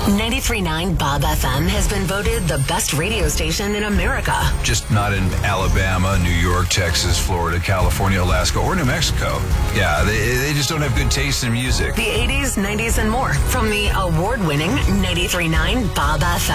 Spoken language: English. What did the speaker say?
93.9 Bob FM has been voted the best radio station in America. Just not in Alabama, New York, Texas, Florida, California, Alaska, or New Mexico. Yeah, they just don't have good taste in music. The 80s, 90s, and more from the award-winning 93.9 Bob FM.